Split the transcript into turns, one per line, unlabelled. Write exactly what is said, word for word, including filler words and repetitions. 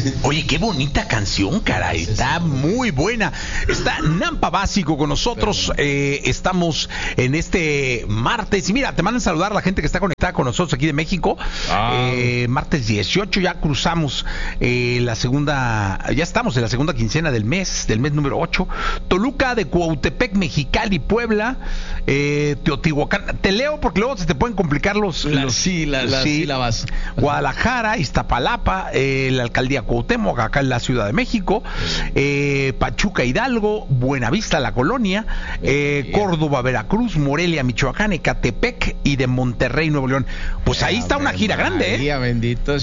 Oye, qué bonita canción, caray. Está muy buena. Está Nampa Básico con nosotros. Eh, estamos en este martes. Y mira, te mandan saludar a la gente que está conectada con nosotros aquí de México.
Ah.
Eh, martes dieciocho, ya cruzamos eh, la segunda, ya estamos en la segunda quincena del mes, del mes número ocho. Toluca, de Cuautepec, Mexicali, Puebla, eh, Teotihuacán. Te leo porque luego se te pueden complicar los...
La,
los
sí, la, las
sí.
sílabas.
Guadalajara, Iztapalapa, eh, la alcaldía Cuauhtémoc, acá en la Ciudad de México, eh, Pachuca, Hidalgo, Buenavista, La Colonia, eh, Córdoba, Veracruz, Morelia, Michoacán, Ecatepec y de Monterrey, Nuevo León. Pues ahí está una gira grande, ¿eh?
María, bendito